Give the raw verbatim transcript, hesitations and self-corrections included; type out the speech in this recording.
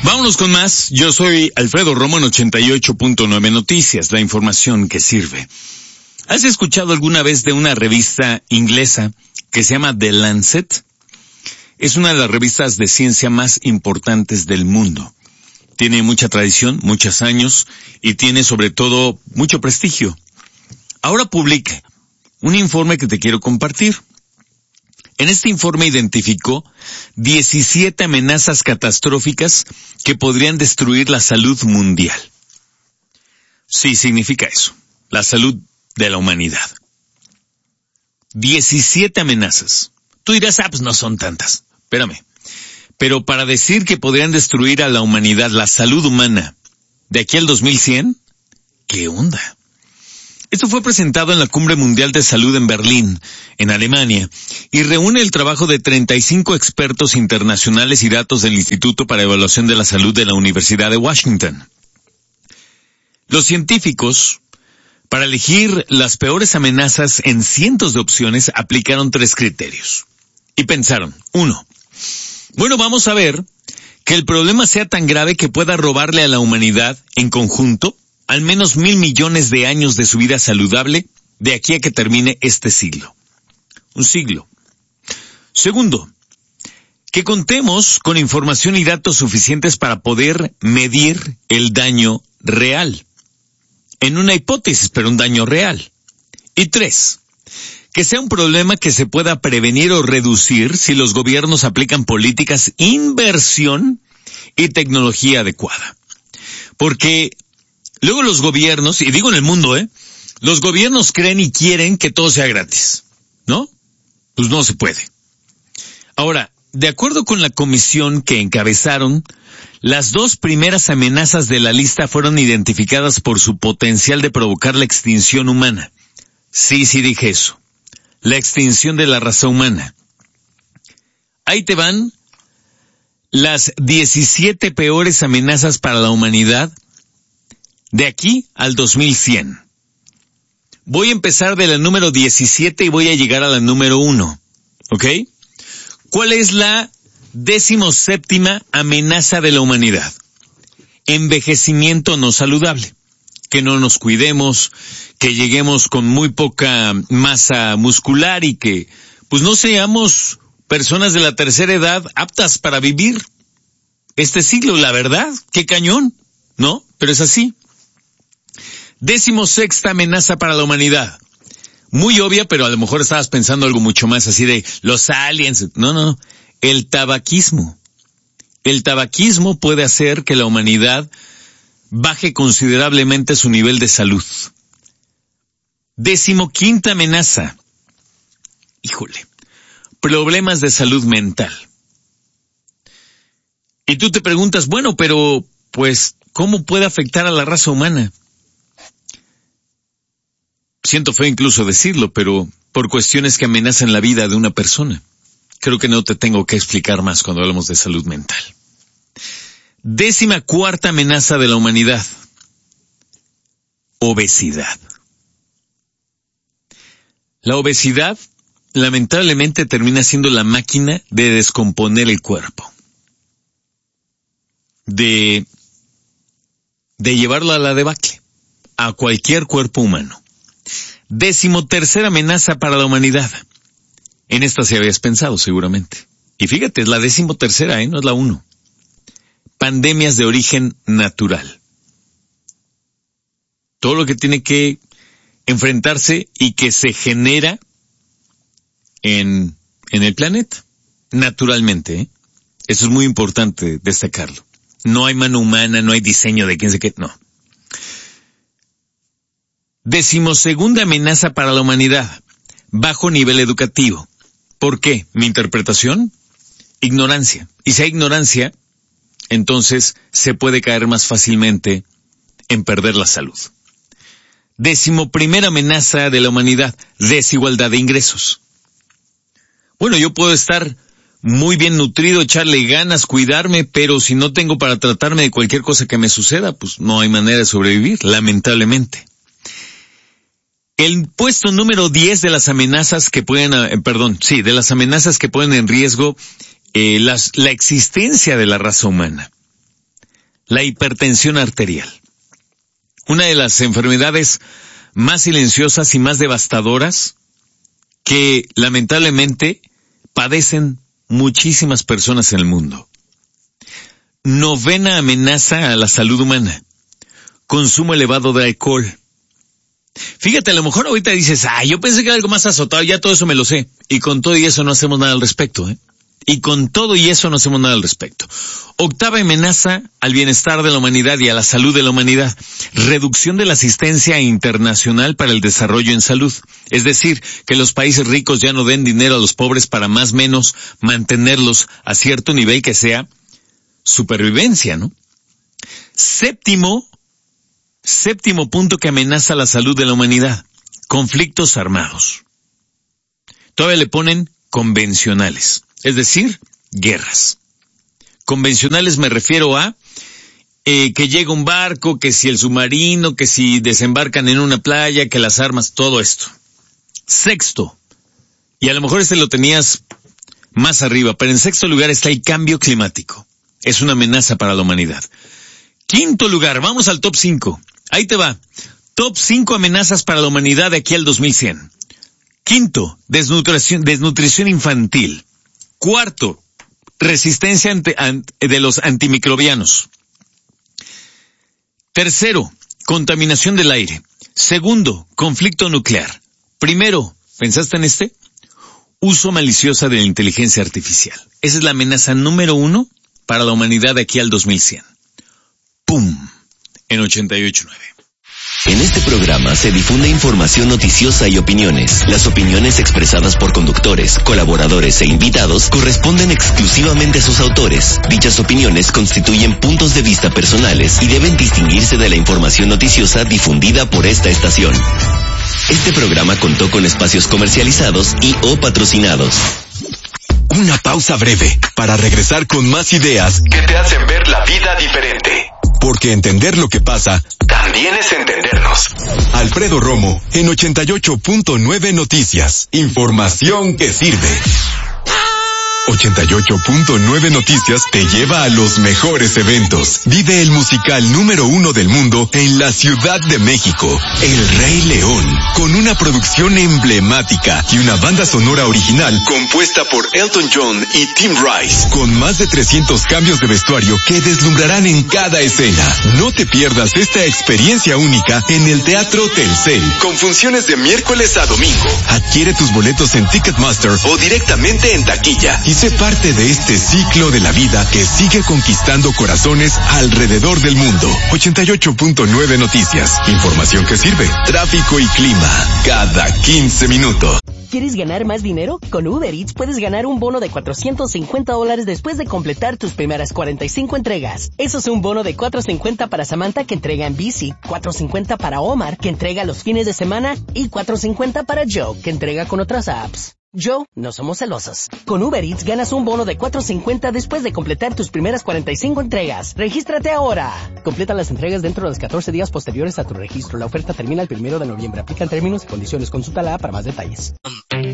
Vámonos con más. Yo soy Alfredo Romo en ochenta y ocho punto nueve Noticias, la información que sirve. ¿Has escuchado alguna vez de una revista inglesa que se llama The Lancet? Es una de las revistas de ciencia más importantes del mundo. Tiene mucha tradición, muchos años, y tiene sobre todo mucho prestigio. Ahora publica un informe que te quiero compartir. En este informe identificó diecisiete amenazas catastróficas que podrían destruir la salud mundial. Sí, significa eso, la salud de la humanidad. diecisiete amenazas. Tú dirás, ah, pues no son tantas. Espérame. Pero para decir que podrían destruir a la humanidad, la salud humana, de aquí al dos mil cien, ¿qué onda? Esto fue presentado en la Cumbre Mundial de Salud en Berlín, en Alemania, y reúne el trabajo de treinta y cinco expertos internacionales y datos del Instituto para Evaluación de la Salud de la Universidad de Washington. Los científicos, para elegir las peores amenazas en cientos de opciones, aplicaron tres criterios. Y pensaron, uno, bueno, vamos a ver que el problema sea tan grave que pueda robarle a la humanidad, en conjunto, al menos mil millones de años de su vida saludable de aquí a que termine este siglo. Un siglo. Segundo, que contemos con información y datos suficientes para poder medir el daño real. En una hipótesis, pero un daño real. Y tres, que sea un problema que se pueda prevenir o reducir si los gobiernos aplican políticas, inversión y tecnología adecuada. Porque luego los gobiernos, y digo en el mundo, ¿eh? Los gobiernos creen y quieren que todo sea gratis, ¿no? Pues no se puede. Ahora, de acuerdo con la comisión que encabezaron, las dos primeras amenazas de la lista fueron identificadas por su potencial de provocar la extinción humana. Sí, sí dije eso. La extinción de la raza humana. Ahí te van las diecisiete peores amenazas para la humanidad de aquí al dos mil cien. Voy a empezar de la número diecisiete y voy a llegar a la número uno. ¿Ok? ¿Cuál es la decimoséptima amenaza de la humanidad? Envejecimiento no saludable. Que no nos cuidemos, que lleguemos con muy poca masa muscular y que pues no seamos personas de la tercera edad aptas para vivir este siglo. La verdad, qué cañón, ¿no? Pero es así. Decimosexta amenaza para la humanidad. Muy obvia, pero a lo mejor estabas pensando algo mucho más así de los aliens. No, no, el tabaquismo. El tabaquismo puede hacer que la humanidad baje considerablemente su nivel de salud. Decimoquinta amenaza. Híjole, problemas de salud mental. Y tú te preguntas, bueno, pero, pues, ¿cómo puede afectar a la raza humana? Siento feo incluso decirlo, pero por cuestiones que amenazan la vida de una persona. Creo que no te tengo que explicar más cuando hablamos de salud mental. Décima cuarta amenaza de la humanidad. Obesidad. La obesidad, lamentablemente, termina siendo la máquina de descomponer el cuerpo. De, de llevarlo a la debacle. A cualquier cuerpo humano. Decimotercera amenaza para la humanidad. En esta se habías pensado seguramente. Y fíjate, es la decimotercera, ¿eh? No es la uno. Pandemias de origen natural. Todo lo que tiene que enfrentarse y que se genera en, en el planeta, naturalmente, ¿eh? Eso es muy importante destacarlo. No hay mano humana, no hay diseño de quién sé qué, no. Decimosegunda amenaza para la humanidad, bajo nivel educativo. ¿Por qué? Mi interpretación, ignorancia. Y si hay ignorancia, entonces se puede caer más fácilmente en perder la salud. Decimoprimera amenaza de la humanidad, desigualdad de ingresos. Bueno, yo puedo estar muy bien nutrido, echarle ganas, cuidarme, pero si no tengo para tratarme de cualquier cosa que me suceda, pues no hay manera de sobrevivir, lamentablemente. El puesto número diez de las amenazas que pueden, eh, perdón, sí, de las amenazas que ponen en riesgo eh, las, la existencia de la raza humana. la hipertensión arterial. Una de las enfermedades más silenciosas y más devastadoras que lamentablemente padecen muchísimas personas en el mundo. Novena amenaza a la salud humana. Consumo elevado de alcohol. Fíjate, a lo mejor ahorita dices, ah, yo pensé que era algo más azotado, ya todo eso me lo sé. Y con todo y eso no hacemos nada al respecto, ¿eh? Y con todo y eso no hacemos nada al respecto. Octava amenaza al bienestar de la humanidad y a la salud de la humanidad. Reducción de la asistencia internacional para el desarrollo en salud. Es decir, que los países ricos ya no den dinero a los pobres para más o menos mantenerlos a cierto nivel que sea supervivencia, ¿no? Séptimo, séptimo punto que amenaza la salud de la humanidad. Conflictos armados. Todavía le ponen convencionales. Es decir, guerras. Convencionales me refiero a eh, que llega un barco, que si el submarino, que si desembarcan en una playa, que las armas, todo esto. Sexto, y a lo mejor este lo tenías más arriba, pero en sexto lugar está el cambio climático. Es una amenaza para la humanidad. Quinto lugar, vamos al top cinco. Ahí te va. Top cinco amenazas para la humanidad de aquí al dos mil cien. Quinto, desnutrición, desnutrición infantil. Cuarto, resistencia ante, ante, de los antimicrobianos. Tercero, contaminación del aire. Segundo, conflicto nuclear. Primero, ¿pensaste en este? Uso malicioso de la inteligencia artificial. Esa es la amenaza número uno para la humanidad de aquí al dos mil cien. ¡Pum! En ochenta y ocho punto nueve. En este programa se difunde información noticiosa y opiniones. Las opiniones expresadas por conductores, colaboradores e invitados corresponden exclusivamente a sus autores. Dichas opiniones constituyen puntos de vista personales y deben distinguirse de la información noticiosa difundida por esta estación. Este programa contó con espacios comercializados y o patrocinados. Una pausa breve para regresar con más ideas que te hacen ver la vida diferente. Porque entender lo que pasa también es entendernos. Alfredo Romo en ochenta y ocho punto nueve Noticias. Información que sirve. ochenta y ocho punto nueve Noticias te lleva a los mejores eventos. Vive el musical número uno del mundo en la Ciudad de México, El Rey León, con una producción emblemática y una banda sonora original compuesta por Elton John y Tim Rice, con más de trescientos cambios de vestuario que deslumbrarán en cada escena. No te pierdas esta experiencia única en el Teatro Telcel, con funciones de miércoles a domingo. Adquiere tus boletos en Ticketmaster o directamente en taquilla y sé parte de este ciclo de la vida que sigue conquistando corazones alrededor del mundo. ochenta y ocho punto nueve Noticias. Información que sirve. Tráfico y clima. Cada quince minutos. ¿Quieres ganar más dinero? Con Uber Eats puedes ganar un bono de cuatrocientos cincuenta dólares después de completar tus primeras cuarenta y cinco entregas. Eso es un bono de cuatrocientos cincuenta para Samantha, que entrega en bici, cuatrocientos cincuenta para Omar, que entrega los fines de semana, y cuatrocientos cincuenta para Joe, que entrega con otras apps. Joe, no somos celosos. Con Uber Eats ganas un bono de cuatrocientos cincuenta después de completar tus primeras cuarenta y cinco entregas. ¡Regístrate ahora! Completa las entregas dentro de los catorce días posteriores a tu registro. La oferta termina el primero de noviembre. Aplican términos y condiciones. Consulta la app para más detalles.